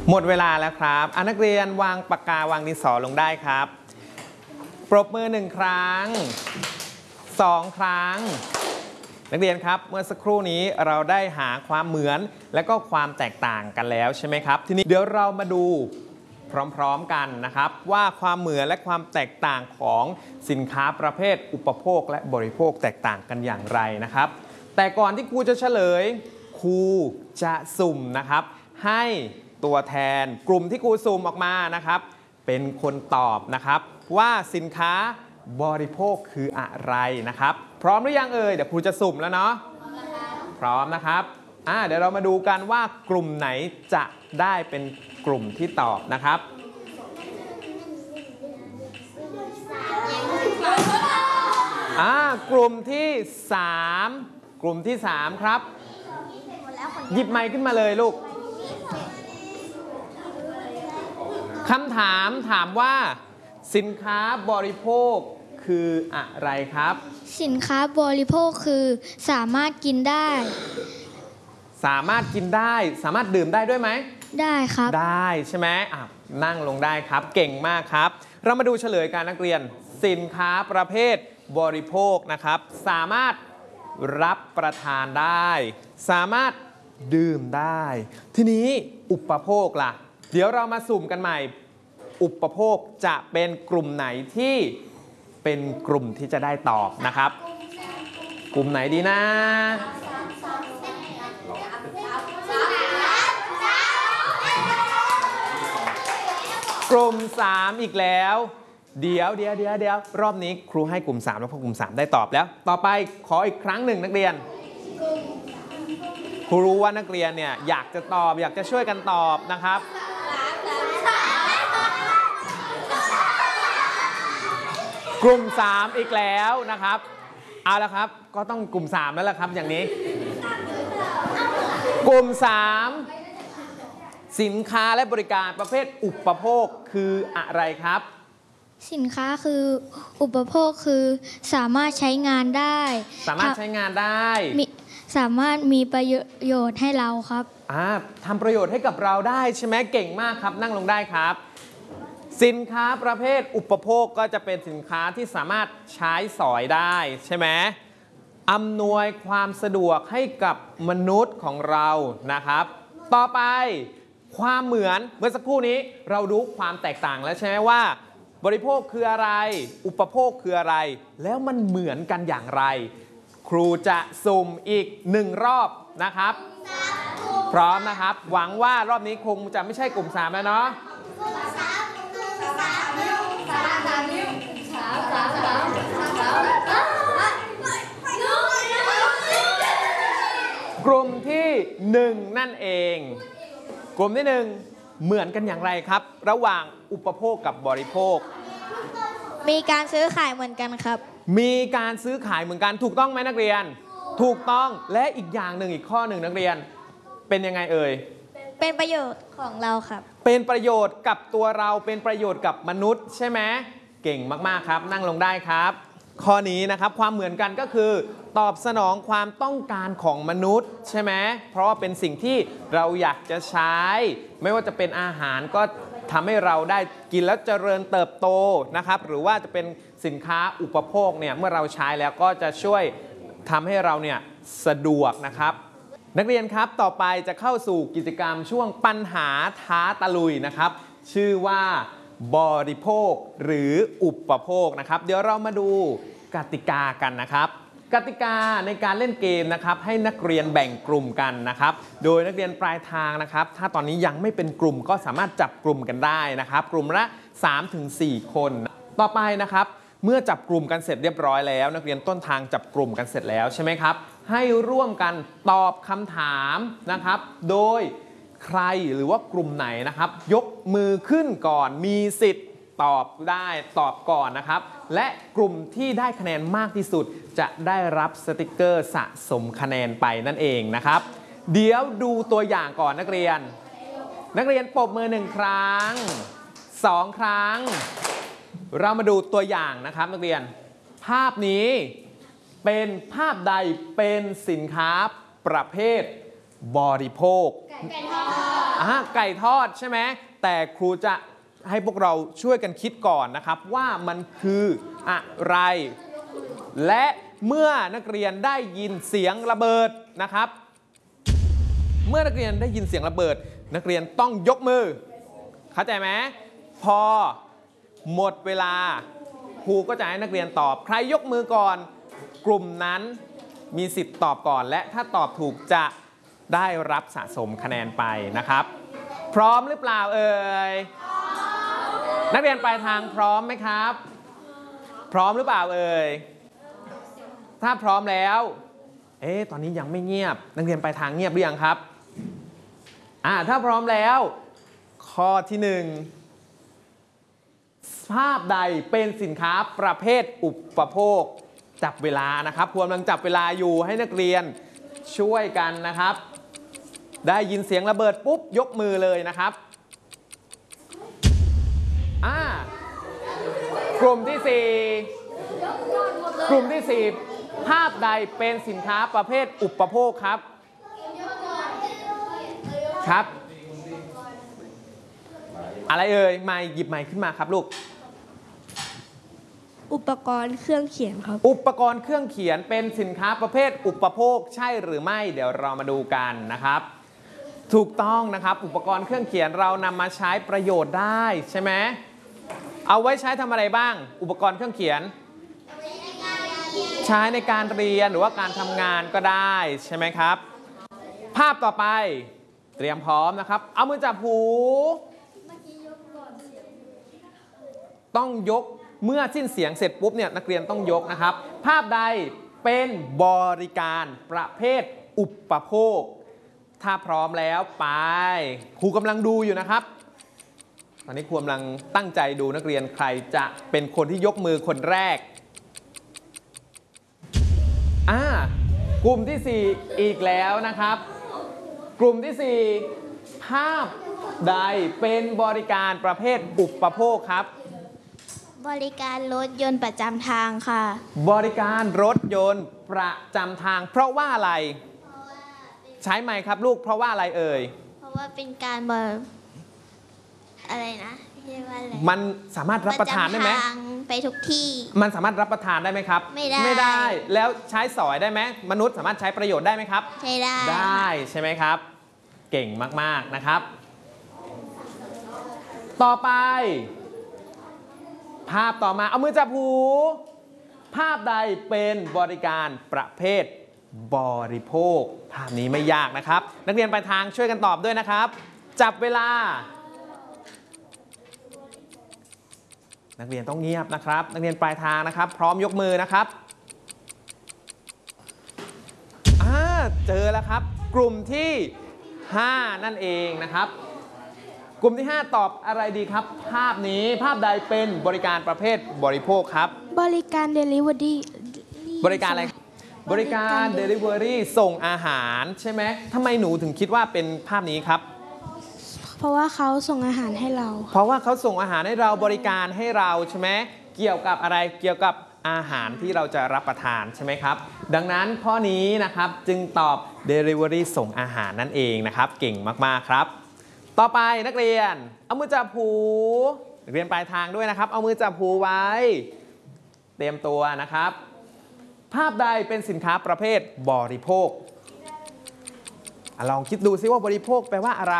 หมดเวลาแล้วครับนักเรียนวางปากกาวางดินสอลงได้ครับปรบมือ1 ครั้ง2 ครั้งนักเรียนครับเมื่อสักครู่นี้เราได้หาความเหมือนและก็ความแตกต่างกันแล้วใช่ไหมครับทีนี้เดี๋ยวเรามาดูพร้อมๆกันนะครับว่าความเหมือนและความแตกต่างของสินค้าประเภทอุปโภคและบริโภคแตกต่างกันอย่างไรนะครับแต่ก่อนที่ครูจะเฉลยครูจะสุ่มนะครับให้ตัวแทนกลุ่มที่ครูสุ่มออกมานะครับเป็นคนตอบนะครับว่าสินค้าบริโภคคืออะไรนะครับพร้อมหรือยังเอ่ยเดี๋ยวครูจะสุ่มแล้วเนาะพร้อมนะครับเดี๋ยวเรามาดูกันว่ากลุ่มไหนจะได้เป็นกลุ่มที่ตอบนะครับกลุ่มที่3ครับหยิบไมค์ขึ้นมาเลยลูกคำถามว่าสินค้าบริโภคคืออะไรครับสินค้าบริโภคคือสามารถกินได้สามารถกินได้สามารถดื่มได้ด้วยไหมได้ครับได้ใช่ไหมนั่งลงได้ครับเก่งมากครับเรามาดูเฉลยการนักเรียนสินค้าประเภทบริโภคนะครับสามารถรับประทานได้สามารถดื่มได้ทีนี้อุปโภคล่ะเดี๋ยวเรามาสุ่มกันใหม่อุปโภคจะเป็นกลุ่มไหนที่เป็นกลุ่มที่จะได้ตอบนะครับกลุ่มไหนดีนะกลุ่ม3อีกแล้วเดี๋ยวรอบนี้ครูให้กลุ่ม3แล้วพอกลุ่ม3ได้ตอบแล้วต่อไปขออีกครั้งหนึ่งนักเรียนครูรู้ว่านักเรียนเนี่ยอยากจะตอบอยากจะช่วยกันตอบนะครับกลุ่ม3อีกแล้วนะครับเอาละครับก็ต้องกลุ่ม3แล้วล่ะครับอย่างนี้กลุ่ม3สินค้าและบริการประเภทอุปโภคคืออะไรครับสินค้าคืออุปโภคคือสามารถใช้งานได้สามารถใช้งานได้สามารถมีประโยชน์ให้เราครับทำประโยชน์ให้กับเราได้ใช่ไหมเก่งมากครับนั่งลงได้ครับสินค้าประเภทอุปโภคก็จะเป็นสินค้าที่สามารถใช้สอยได้ใช่ไหมอำนวยความสะดวกให้กับมนุษย์ของเรานะครับต่อไปความเหมือนเมื่อสักครู่นี้เรารู้ความแตกต่างแล้วใช่ไหมว่าบริโภคคืออะไรอุปโภคคืออะไรแล้วมันเหมือนกันอย่างไรครูจะสุ่มอีก1 รอบนะครับพร้อมนะครับหวังว่ารอบนี้คงจะไม่ใช่กลุ่ม3แล้วเนาะกลุ่มที่1นั่นเองกลุ่มที่1เหมือนกันอย่างไรครับระหว่างอุปโภคกับบริโภคมีการซื้อขายเหมือนกันครับมีการซื้อขายเหมือนกันถูกต้องไหมนักเรียนถูกต้องและอีกอย่างหนึ่งอีกข้อหนึ่งนักเรียนเป็นยังไงเอ่ยเป็นประโยชน์ของเราครับเป็นประโยชน์กับตัวเราเป็นประโยชน์กับมนุษย์ใช่ไหมเก่งมากๆครับนั่งลงได้ครับข้อนี้นะครับความเหมือนกันก็คือตอบสนองความต้องการของมนุษย์ใช่ไหมเพราะว่าเป็นสิ่งที่เราอยากจะใช้ไม่ว่าจะเป็นอาหารก็ทำให้เราได้กินแล้วเจริญเติบโตนะครับหรือว่าจะเป็นสินค้าอุปโภคเนี่ยเมื่อเราใช้แล้วก็จะช่วยทำให้เราเนี่ยสะดวกนะครับนักเรียนครับต่อไปจะเข้าสู่กิจกรรมช่วงปัญหาท้าตะลุยนะครับชื่อว่าบริโภคหรืออุปโภคนะครับเดี๋ยวเรามาดูกติกากันนะครับกติกาในการเล่นเกมนะครับให้นักเรียนแบ่งกลุ่มกันนะครับโดยนักเรียนปลายทางนะครับถ้าตอนนี้ยังไม่เป็นกลุ่มก็สามารถจับกลุ่มกันได้นะครับกลุ่มละ 3-4 คนต่อไปนะครับเมื่อจับกลุ่มกันเสร็จเรียบร้อยแล้วนักเรียนต้นทางจับกลุ่มกันเสร็จแล้วใช่ไหมครับให้ร่วมกันตอบคำถามนะครับโดยใครหรือว่ากลุ่มไหนนะครับยกมือขึ้นก่อนมีสิทธิ์ตอบได้ตอบก่อนนะครับและกลุ่มที่ได้คะแนนมากที่สุดจะได้รับสติกเกอร์สะสมคะแนนไปนั่นเองนะครับเดี๋ยวดูตัวอย่างก่อนนักเรียนปรบมือ1 ครั้ง2 ครั้งเรามาดูตัวอย่างนะครับนักเรียนภาพนี้เป็นภาพใดเป็นสินค้าประเภทบริโภคไก่ทอดใช่ไหมแต่ครูจะให้พวกเราช่วยกันคิดก่อนนะครับว่ามันคืออะไรและเมื่อนักเรียนได้ยินเสียงระเบิดนะครับเมื่อนักเรียนได้ยินเสียงระเบิดนักเรียนต้องยกมือเข้าใจไหมพอหมดเวลาครูก็จะให้นักเรียนตอบใครยกมือก่อนกลุ่มนั้นมีสิทธิ์ตอบก่อนและถ้าตอบถูกจะได้รับสะสมคะแนนไปนะครับพร้อมหรือเปล่าเอ่ยนักเรียนปลายทางพร้อมไหมครับพร้อมหรือเปล่าเอ่ยถ้าพร้อมแล้วตอนนี้ยังไม่เงียบนักเรียนปลายทางเงียบหรือยังครับถ้าพร้อมแล้วข้อที่หนึ่งภาพใดเป็นสินค้าประเภทอุปโภคจับเวลานะครับครูกำลังจับเวลาอยู่ให้นักเรียนช่วยกันนะครับได้ยินเสียงระเบิดปุ๊บยกมือเลยนะครับกลุ่มที่4กลุ่มที่4ภาพใดเป็นสินค้าประเภทอุปโภคครับครับอะไรเอ่ยไมค์หยิบไมค์ขึ้นมาครับลูกอุปกรณ์เครื่องเขียนครับอุปกรณ์เครื่องเขียนเป็นสินค้าประเภทอุปโภคใช่หรือไม่เดี๋ยวเรามาดูกันนะครับถูกต้องนะครับอุปกรณ์เครื่องเขียนเรานำมาใช้ประโยชน์ได้ใช่ไหมเอาไว้ใช้ทำอะไรบ้างอุปกรณ์เครื่องเขียนใช้ในการเรียนหรือว่าการทำงานก็ได้ใช่ไหมครับภาพต่อไปเตรียมพร้อมนะครับเอามือจับหูต้องยกเมื่อสิ้นเสียงเสร็จปุ๊บเนี่ยนักเรียนต้องยกนะครับภาพใดเป็นบริการประเภทอุปโภคถ้าพร้อมแล้วไปครูกำลังดูอยู่นะครับตอนนี้ครูกำลังตั้งใจดูนักเรียนใครจะเป็นคนที่ยกมือคนแรกกลุ่มที่4อีกแล้วนะครับกลุ่มที่4ภาพใดเป็นบริการประเภทอุปโภคครับบริการรถยนต์ประจำทางค่ะบริการรถยนต์ประจำทางเพราะว่าอะไรใช้ไหมครับลูกเพราะว่าอะไรเอ่ยเพราะว่าเป็นการอะไรนะเรียกว่าอะไรมันสามารถรับประทานได้ไหมไปทุกที่มันสามารถรับประทานได้ไหมครับไม่ได้แล้วใช้สอยได้ไหมมนุษย์สามารถใช้ประโยชน์ได้ไหมครับใช้ได้ใช่ไหมครับเก่งมากๆนะครับต่อไปภาพต่อมาเอามือจับหูภาพใดเป็นบริการประเภทบริโภคภาพนี้ไม่ยากนะครับนักเรียนปลายทางช่วยกันตอบด้วยนะครับจับเวลานักเรียนต้องเงียบนะครับนักเรียนปลายทางนะครับพร้อมยกมือนะครับเจอแล้วครับกลุ่มที่5นั่นเองนะครับกลุ่มที่5ตอบอะไรดีครับภาพนี้ภาพใดเป็นบริการประเภทบริโภคครับบริการ Delivery บริการอะไรบริการ Delivery ส่งอาหารใช่ไหมทำไมหนูถึงคิดว่าเป็นภาพนี้ครับเพราะว่าเขาส่งอาหารให้เราเพราะว่าเขาส่งอาหารให้เราบริการให้เราใช่ไหมเกี่ยวกับอะไรเกี่ยวกับอาหารที่เราจะรับประทานใช่ไหมครับดังนั้นข้อนี้นะครับจึงตอบ Delivery ส่งอาหารนั่นเองนะครับเก่งมากๆครับต่อไปนักเรียนเอามือจับหูนักเรียนปลายทางด้วยนะครับเอามือจับหูไว้เตรียมตัวนะครับภาพใดเป็นสินค้าประเภทบริโภคลองคิดดูซิว่าบริโภคแปลว่าอะไร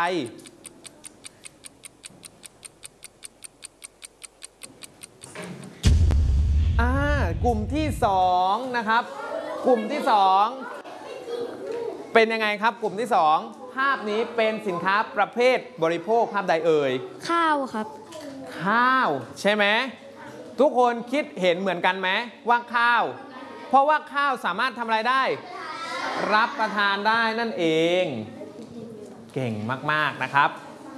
กลุ่มที่2นะครับกลุ่มที่2เป็นยังไงครับกลุ่มที่2ภาพนี้เป็นสินค้าประเภทบริโภคภาพใดเอ่ยข้าวครับข้าวใช่ไหมทุกคนคิดเห็นเหมือนกันไหมว่าข้าวเพราะว่าข้าวสามารถทำอะไรได้รับประทานได้นั่นเองเก่งมากๆนะครับ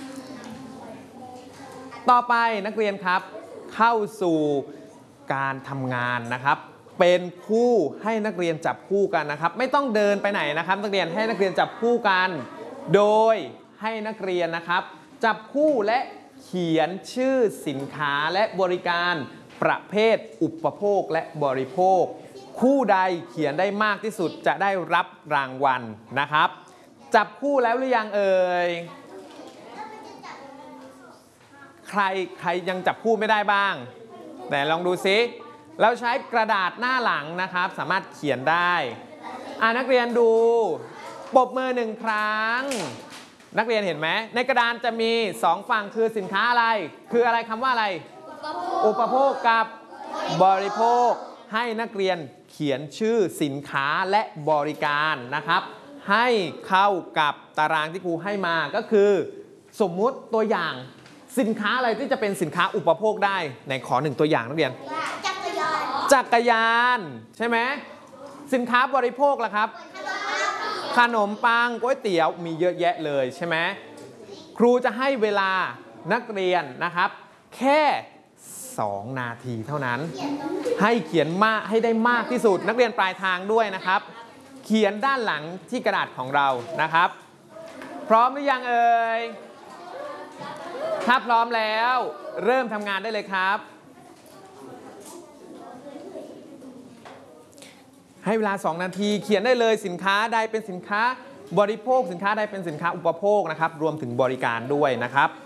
ต่อไปนักเรียนครับเข้าสู่การทำงานนะครับเป็นคู่ให้นักเรียนจับคู่กันนะครับไม่ต้องเดินไปไหนนะครับนักเรียนให้นักเรียนจับคู่กันโดยให้นักเรียนนะครับจับคู่และเขียนชื่อสินค้าและบริการประเภทอุปโภคและบริโภคคู่ใดเขียนได้มากที่สุดจะได้รับรางวัลนะครับจับคู่แล้วหรือยังเอ่ยใครยังจับคู่ไม่ได้บ้างแต่ลองดูซิเราใช้กระดาษหน้าหลังนะครับสามารถเขียนได้นักเรียนดูปรบมือ1 ครั้งนักเรียนเห็นไหมในกระดานจะมี2 ฝั่งคือสินค้าอะไรคืออะไรคำว่าอะไรอุปโภคกับบริโภคให้นักเรียนเขียนชื่อสินค้าและบริการนะครับให้เข้ากับตารางที่ครูให้มาก็คือสมมุติตัวอย่างสินค้าอะไรที่จะเป็นสินค้าอุปโภคได้ไหนขอ1 ตัวอย่างนักเรียนจักรยานใช่ไหมสินค้าบริโภคล่ะครับขนมปังก๋วยเตี๋ยวมีเยอะแยะเลยใช่ไหมครูจะให้เวลานักเรียนนะครับแค่2 นาทีเท่านั้นให้เขียนมากให้ได้มากที่สุดนักเรียนปลายทางด้วยนะครับเขียนด้านหลังที่กระดาษของเรานะครับพร้อมหรือยังเอ่ยถ้าพร้อมแล้วเริ่มทำงานได้เลยครับให้เวลา2 นาทีเขียนได้เลยสินค้าใดเป็นสินค้าบริโภคสินค้าใดเป็นสินค้าอุปโภคนะครับรวมถึงบริการด้วยนะครับ